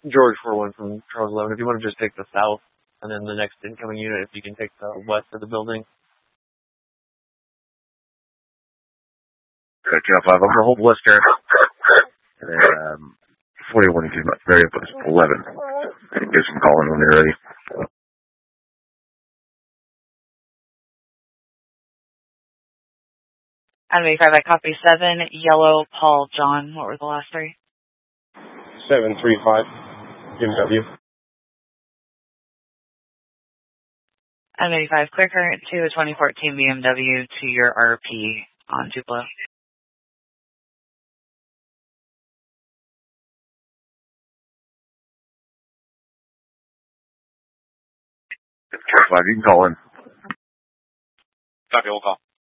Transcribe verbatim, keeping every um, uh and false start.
George four one from Charles eleven. If you want to just take the south, and then the next incoming unit, if you can take the west of the building. Okay, Channel five, I'm going to hold Western. And then, um, forty-one, you about very up with eleven. Give some calling when they're ready. Adam eighty-five, I copy seven, yellow, Paul, John. What were the last three? seven three five, B M W. Adam eighty-five, clear current to a twenty fourteen B M W to your R P on Tupelo. Channel five, you can call in. Copy, we'll call.